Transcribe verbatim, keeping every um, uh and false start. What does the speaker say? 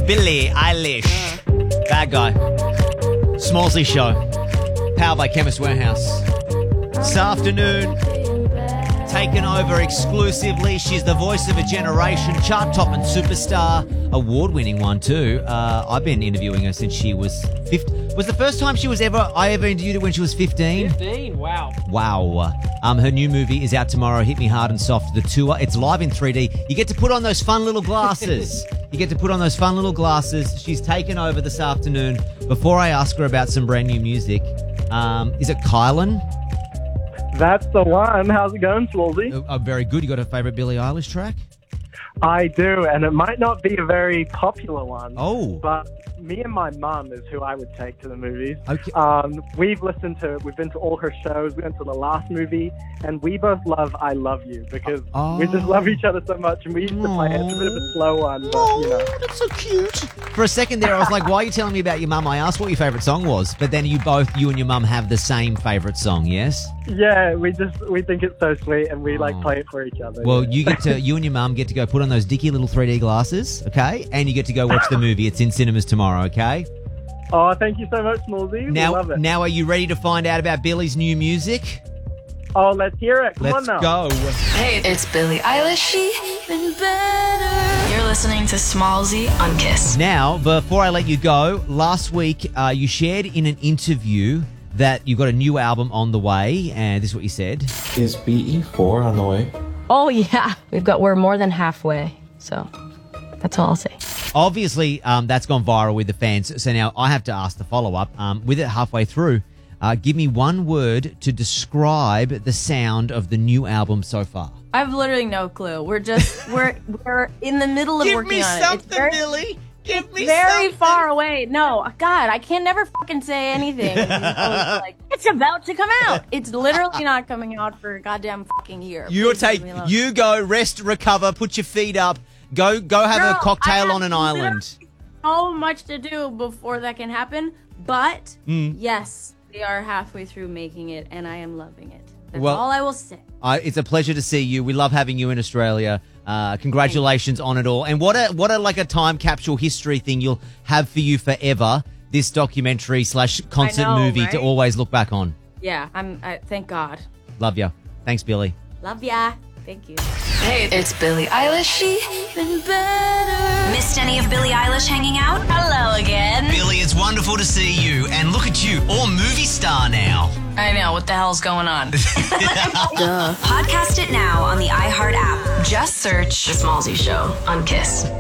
Billie Eilish. Bad guy. Smallsy Show. Powered by Chemist Warehouse. This afternoon, taken over exclusively. She's the voice of a generation, chart-topping superstar, award-winning one too. Uh, I've been interviewing her since she was fifteen. Was the first time she was ever I ever interviewed her when she was fifteen? fifteen, wow. Wow. Um, her new movie is out tomorrow, Hit Me Hard and Soft, the tour. It's live in three D. You get to put on those fun little glasses. You get to put on those fun little glasses. She's taken over this afternoon. Before I ask her about some brand new music, um, is it Kylan? That's the one. How's it going, Smallsy? Oh, oh, very good. You got a favourite Billie Eilish track? I do, and it might not be a very popular one. Oh. But me and my mum is who I would take to the movies. Okay. Um, we've listened to, we've been to all her shows. We went to the last movie, and we both love I Love You because Oh. we just love each other so much, and we used to play it. It's a bit of a slow one, but, Oh, you know. that's so cute. For a second there, I was like, why are you telling me about your mum? I asked what your favourite song was, but then you both, you and your mum have the same favourite song, yes? Yeah, we just, we think it's so sweet, and we, like, Oh. play it for each other. Well, yeah. you get to, you and your mum get to go put on those dicky little three D glasses, okay? And you get to go watch the movie. It's in cinemas tomorrow, okay? Oh, thank you so much, Smallsy. We Now, love it. now are you ready to find out about Billie's new music? Oh, let's hear it. Come Let's on now. go. Hey, it's Billie Eilish. Even better. You're listening to Smallsy on Kiss. Now, before I let you go, last week uh, you shared in an interview that you've got a new album on the way, and this is what you said. Is B E four on the way? Oh, yeah. We've got, we're more than halfway. So that's all I'll say. Obviously, um, that's gone viral with the fans. So now I have to ask the follow-up. Um, with it halfway through, uh, give me one word to describe the sound of the new album so far. I have literally no clue. We're just we're we're in the middle of working on it. It's very, Billy. Give it's very far away. No, God, I can never fucking say anything. It's always like, it's about to come out. It's literally not coming out for a goddamn fucking year. You Please take, leave me alone. you go, rest, recover, put your feet up, go, go have Girl, a cocktail I on an have island. So much to do before that can happen, but Mm. yes, they are halfway through making it, and I am loving it. That's Well- all I will say. Uh, it's a pleasure to see you. We love having you in Australia. Uh, congratulations on it all. And what a what a like a time capsule history thing you'll have for you forever. This documentary slash concert I know, movie to right? always look back on. Yeah, I'm. I, thank God. Love ya. Thanks, Billy. Love ya. Thank you. Hey, it's Billie Eilish. Even better. Missed any of Billie Eilish hanging out? Hello again. Billy, it's wonderful to see you. And look at you, all movie star now. I know, what the hell's going on? Duh. Podcast it now on the iHeart app. Just search The Smallsy Show on Kiss.